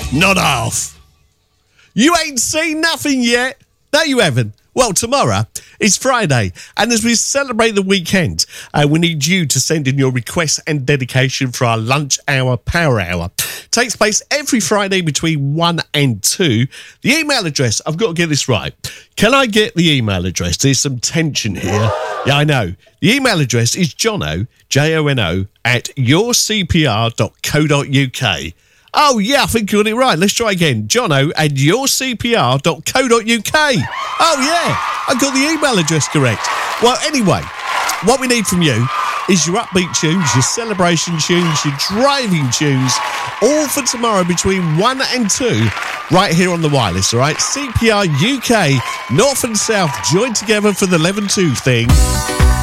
Not half. You ain't seen nothing yet. No, you haven't. Well, tomorrow is Friday, and as we celebrate the weekend, we need you to send in your requests and dedication for our lunch hour power hour. Takes place every Friday between 1 and 2. The email address, I've got to get this right. Can I get the email address? There's some tension here. Yeah, I know. The email address is Jono, Jono, at yourcpr.co.uk. Oh, yeah, I think you got it right. Let's try again. Jono at yourcpr.co.uk. Oh, yeah, I got the email address correct. Well, anyway, what we need from you is your upbeat tunes, your celebration tunes, your driving tunes, all for tomorrow between 1 and 2, right here on the wireless, all right? CPR UK, North and South, joined together for the 11-2 thing.